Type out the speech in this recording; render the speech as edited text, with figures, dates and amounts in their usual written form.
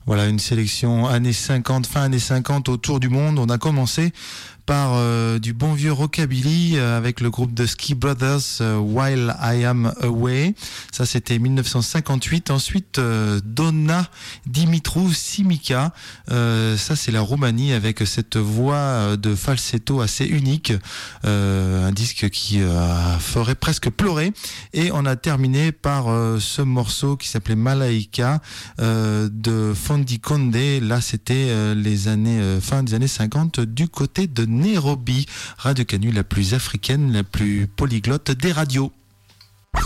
Voilà, une sélection années 50, fin années 50 autour du monde. On a commencé par du bon vieux rockabilly avec le groupe de Ski Brothers, While I Am Away. Ça, c'était 1958. Ensuite, Donna Dimitrou Simica. Ça, c'est la Roumanie avec cette voix de falsetto assez unique. Un disque qui ferait presque pleurer. Et on a terminé par ce morceau qui s'appelait Malaika de Fondi Condé. Là, c'était les années fin des années 50 du côté de Nairobi. Radio Canu, la plus africaine, la plus polyglotte des radios.